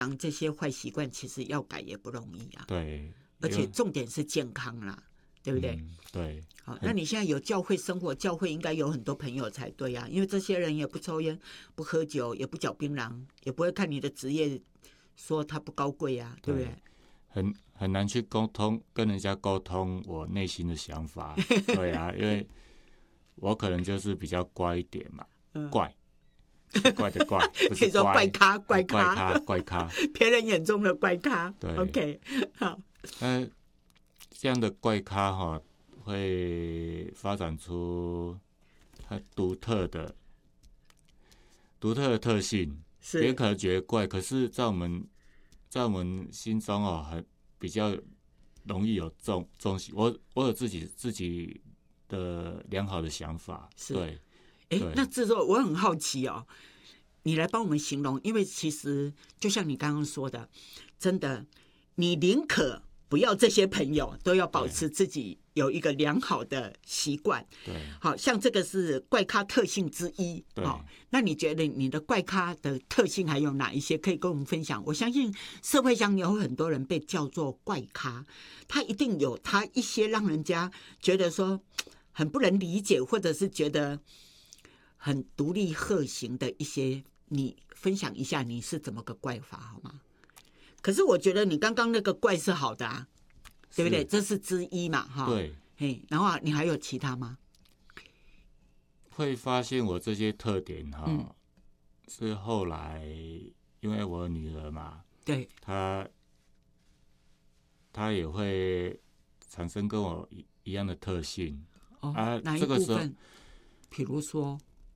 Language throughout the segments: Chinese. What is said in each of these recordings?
这些坏习惯其实要改也不容易啊。 对， 而且重点是健康啦，对不对？ 对。 好，那你现在有教会生活，教会应该有很多朋友才对啊，因为这些人也不抽烟、不喝酒、也不嚼槟榔，也不会看你的职业说他不高贵啊，对不对？ 很难去沟通，跟人家沟通我内心的想法。对啊，因为我可能就是比较乖一点嘛，怪。奇怪的怪，不是可以说怪咖， 怪咖， 别人眼中的怪咖。 对 ，OK， 好。 这样的怪咖会发展出它独特的特性。别人可能觉得怪，可是在我们心中很比较容易有重视。我有自己的良好的想法，对。 那这时候我很好奇你来帮我们形容，因为其实就像你刚刚说的，真的，你宁可不要这些朋友，都要保持自己有一个良好的习惯。 对， 好像这个是怪咖特性之一。 对， 那你觉得你的怪咖的特性还有哪一些可以跟我们分享？我相信社会上有很多人被叫做怪咖，他一定有他一些让人家觉得说很不能理解，或者是觉得很独立鹤行的一些，你分享一下你是怎么个怪法好吗？可是我觉得你刚刚那个怪是好的啊，对不对？这是之一嘛，哈。 对。 然后你还有其他吗？ 会发现我这些特点是后来因为我女儿嘛， 对， 她也会产生跟我一样的特性。 哪一部分？比如说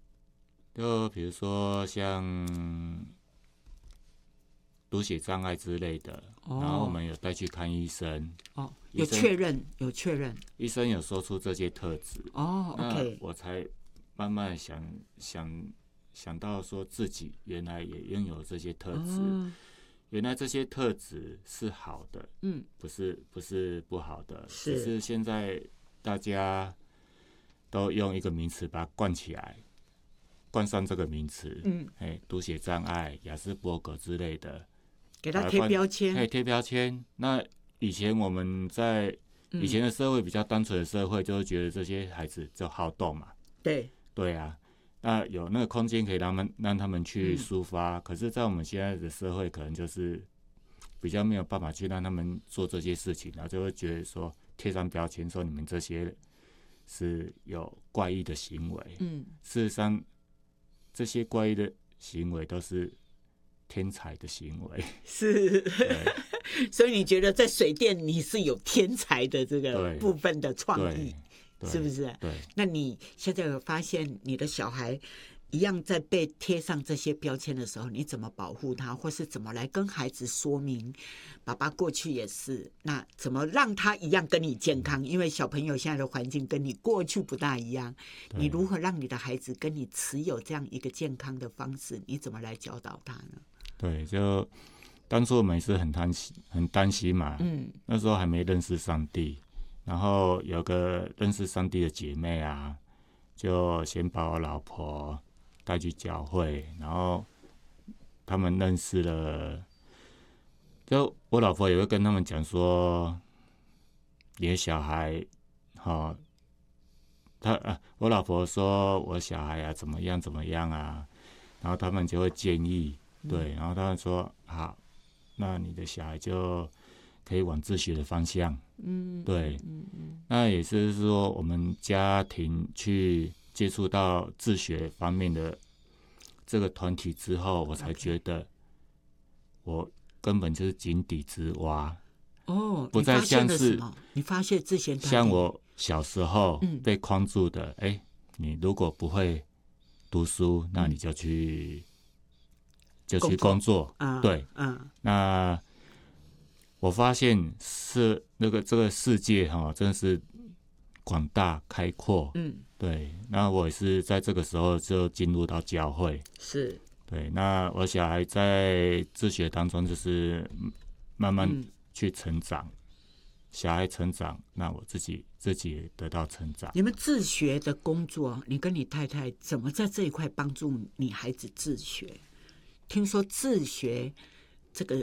像读写障碍之类的，然后我们有带去看医生。 有确认， 医生有说出这些特质。 OK， 我才慢慢想到说自己原来也拥有这些特质。原来这些特质是好的，不是不好的，只是现在大家都用一个名词把它冠起来，冠上这个名词，读写障碍、亚斯伯格之类的， 给他贴标签， 贴标签。那以前我们在以前的社会比较单纯的社会，就会觉得这些孩子就好动嘛，对啊，那有那个空间可以让他们去抒发。可是，在我们现在的社会，可能就是比较没有办法去让他们做这些事情，然后就会觉得说贴上标签，说你们这些是有怪异的行为。事实上，这些怪异的行为都是天才的行为。 是，所以你觉得在水电你是有天才的这个部分的创意，是不是？ 对。 那你现在有发现你的小孩一样在被贴上这些标签的时候，你怎么保护他，或是怎么来跟孩子说明爸爸过去也是，那怎么让他一样跟你健康？因为小朋友现在的环境跟你过去不大一样，你如何让你的孩子跟你持有这样一个健康的方式？你怎么来教导他呢？ 对，就当初我们也是很担心嘛，那时候还没认识上帝，然后有个认识上帝的姐妹啊，就先把我老婆带去教会，然后他们认识了，就我老婆也会跟他们讲说，你的小孩，我老婆说我小孩啊怎么样啊，然后他们就会建议，对，然后他们说好，那你的小孩就可以往自学的方向，对，那也是说我们家庭去接触到自学方面的这个团体之后，我才觉得我根本就是井底之蛙。不再像是你发现之前像我小时候被框住的，你如果不会读书，那你就去工作，对，那我发现是这个世界真的是广大开阔，对，那我也是在这个时候就进入到教会， 是， 对，那我小孩在自学当中就是慢慢去成长，小孩成长，那我自己也得到成长。 你们自学的工作，你跟你太太怎么在这一块帮助你孩子自学？听说自学这个